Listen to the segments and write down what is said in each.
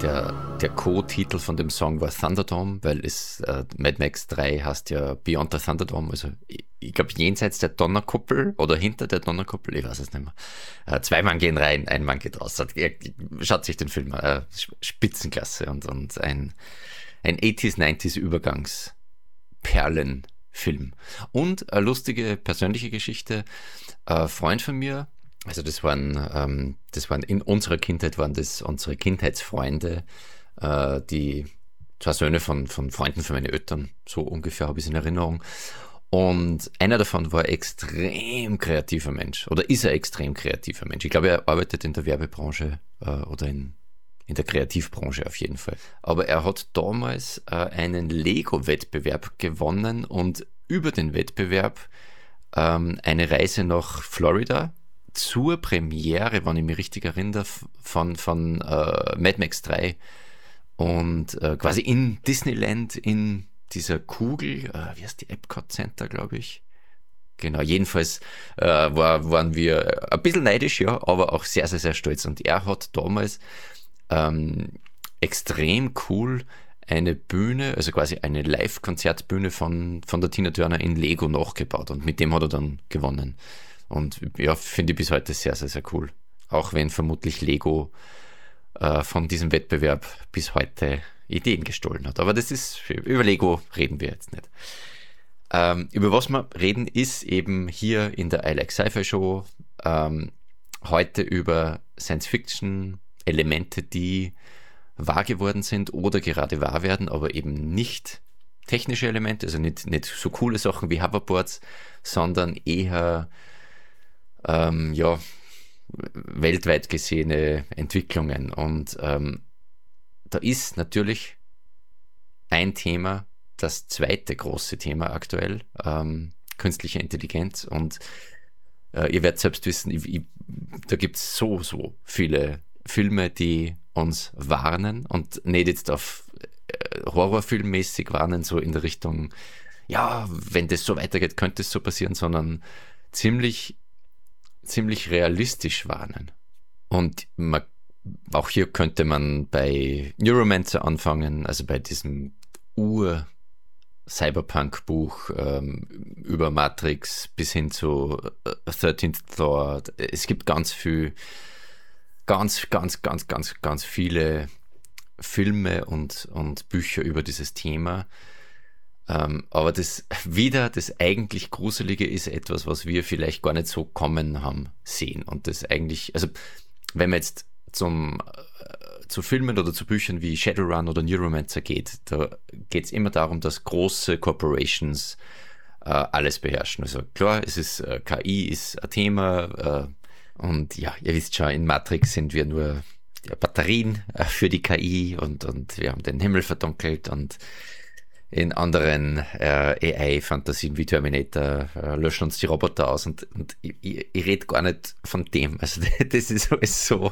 der Co-Titel von dem Song war Thunderdome, weil Mad Max 3 heißt ja Beyond the Thunderdome, also ich glaube jenseits der Donnerkuppel oder hinter der Donnerkuppel, ich weiß es nicht mehr. Zwei Mann gehen rein, ein Mann geht raus. Schaut sich den Film an, Spitzenklasse und ein 80s, 90s Übergangsperlenfilm. Und eine lustige persönliche Geschichte, ein Freund von mir, also das waren in unserer Kindheit waren das unsere Kindheitsfreunde, die zwei Söhne von Freunden von meinen Eltern, so ungefähr habe ich es in Erinnerung. Und einer davon war ein extrem kreativer Mensch oder ist ein extrem kreativer Mensch. Ich glaube, er arbeitet in der Werbebranche oder in der Kreativbranche auf jeden Fall. Aber er hat damals einen Lego-Wettbewerb gewonnen und über den Wettbewerb eine Reise nach Florida zur Premiere, wenn ich mich richtig erinnere, von Mad Max 3 und quasi in Disneyland in dieser Kugel, wie heißt die, Epcot Center, glaube ich. Genau, jedenfalls waren wir ein bisschen neidisch, ja, aber auch sehr, sehr, sehr stolz. Und er hat damals extrem cool eine Bühne, also quasi eine Live-Konzertbühne von der Tina Turner in Lego nachgebaut und mit dem hat er dann gewonnen. Und ja, finde ich bis heute sehr, sehr, sehr cool. Auch wenn vermutlich Lego von diesem Wettbewerb bis heute Ideen gestohlen hat. Aber über Lego reden wir jetzt nicht. Über was wir reden, ist eben hier in der I Like Sci-Fi Show heute über Science-Fiction-Elemente, die wahr geworden sind oder gerade wahr werden, aber eben nicht technische Elemente, also nicht so coole Sachen wie Hoverboards, sondern eher weltweit gesehene Entwicklungen. Und da ist natürlich ein Thema, das zweite große Thema aktuell, künstliche Intelligenz. Und ihr werdet selbst wissen, da gibt es so viele Filme, die uns warnen und nicht jetzt auf horrorfilmmäßig warnen, so in der Richtung, ja, wenn das so weitergeht, könnte es so passieren, sondern ziemlich realistisch warnen. Und auch hier könnte man bei Neuromancer anfangen, also bei diesem Cyberpunk-Buch über Matrix bis hin zu 13th Floor. Es gibt ganz viele Filme und Bücher über dieses Thema. Aber das eigentlich Gruselige ist etwas, was wir vielleicht gar nicht so kommen haben sehen. Und das eigentlich, also wenn man jetzt zu Filmen oder zu Büchern wie Shadowrun oder Neuromancer geht, da geht es immer darum, dass große Corporations alles beherrschen. Also klar, KI ist ein Thema und ja, ihr wisst schon, in Matrix sind wir nur Batterien für die KI und wir haben den Himmel verdunkelt und in anderen AI-Fantasien wie Terminator löschen uns die Roboter aus und ich rede gar nicht von dem. Also das ist alles so,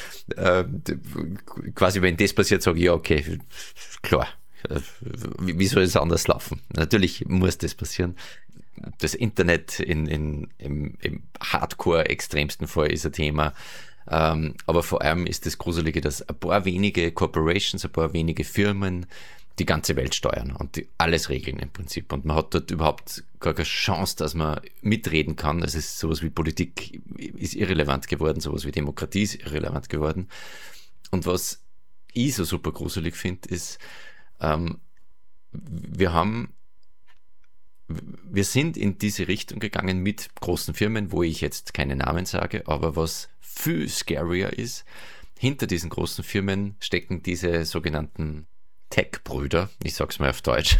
quasi wenn das passiert, sage ich, ja okay, klar, wie soll es anders laufen? Natürlich muss das passieren. Das Internet im Hardcore-extremsten Fall ist ein Thema. Aber vor allem ist das Gruselige, dass ein paar wenige Corporations, ein paar wenige Firmen die ganze Welt steuern und die alles regeln im Prinzip. Und man hat dort überhaupt gar keine Chance, dass man mitreden kann. Es ist sowas wie Politik ist irrelevant geworden, sowas wie Demokratie ist irrelevant geworden. Und was ich so super gruselig finde, ist, wir sind in diese Richtung gegangen mit großen Firmen, wo ich jetzt keine Namen sage, aber was viel scarier ist, hinter diesen großen Firmen stecken diese sogenannten Tech-Brüder, ich sag's mal auf Deutsch,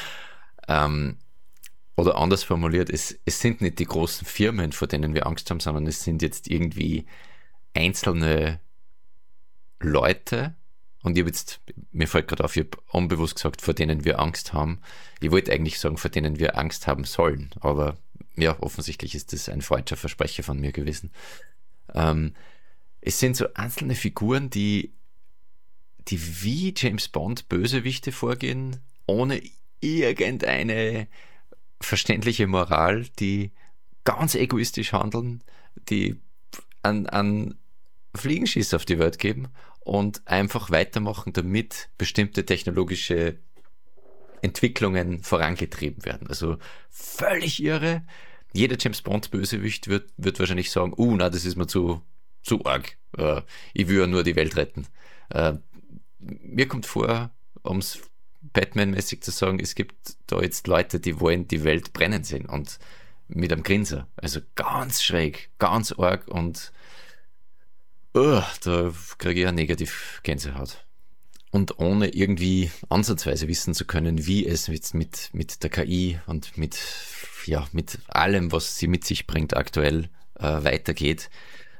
oder anders formuliert, es sind nicht die großen Firmen, vor denen wir Angst haben, sondern es sind jetzt irgendwie einzelne Leute, und mir fällt gerade auf, ich habe unbewusst gesagt, vor denen wir Angst haben. Ich wollte eigentlich sagen, vor denen wir Angst haben sollen, aber ja, offensichtlich ist das ein freudscher Versprecher von mir gewesen. Es sind so einzelne Figuren, die wie James Bond Bösewichte vorgehen, ohne irgendeine verständliche Moral, die ganz egoistisch handeln, die an Fliegenschieß auf die Welt geben und einfach weitermachen, damit bestimmte technologische Entwicklungen vorangetrieben werden. Also völlig irre. Jeder James Bond Bösewicht wird wahrscheinlich sagen, na, das ist mir zu arg. Ich will ja nur die Welt retten. Mir kommt vor, um es Batman-mäßig zu sagen, es gibt da jetzt Leute, die wollen die Welt brennen sehen und mit einem Grinser. Also ganz schräg, ganz arg und da kriege ich ja negativ Gänsehaut. Und ohne irgendwie ansatzweise wissen zu können, wie es jetzt mit der KI und mit allem, was sie mit sich bringt, aktuell weitergeht.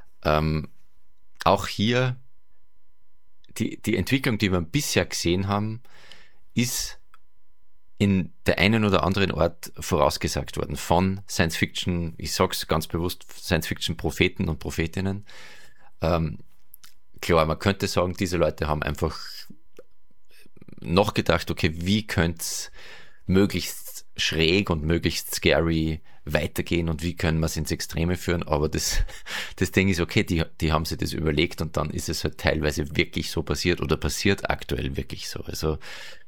Auch hier die Entwicklung, die wir bisher gesehen haben, ist in der einen oder anderen Art vorausgesagt worden von Science-Fiction, ich sag's ganz bewusst, Science-Fiction-Propheten und Prophetinnen. Klar, man könnte sagen, diese Leute haben einfach noch gedacht, okay, wie könnte es möglichst schräg und möglichst scary weitergehen und wie können wir es ins Extreme führen, aber das Ding ist, okay, die haben sich das überlegt und dann ist es halt teilweise wirklich so passiert oder passiert aktuell wirklich so. Also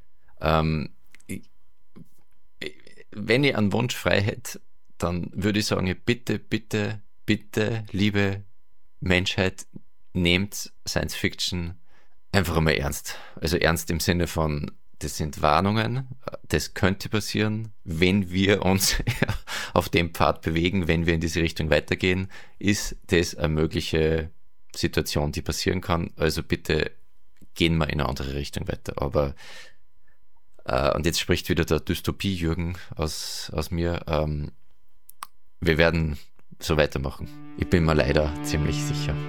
wenn ich einen Wunsch frei hätte, dann würde ich sagen, bitte, bitte, bitte, liebe Menschheit, nehmt Science Fiction einfach einmal ernst. Also ernst im Sinne von, das sind Warnungen, das könnte passieren, wenn wir uns auf dem Pfad bewegen, wenn wir in diese Richtung weitergehen, ist das eine mögliche Situation, die passieren kann. Also bitte gehen wir in eine andere Richtung weiter. Aber und jetzt spricht wieder der Dystopie-Jürgen aus mir. Wir werden so weitermachen. Ich bin mir leider ziemlich sicher.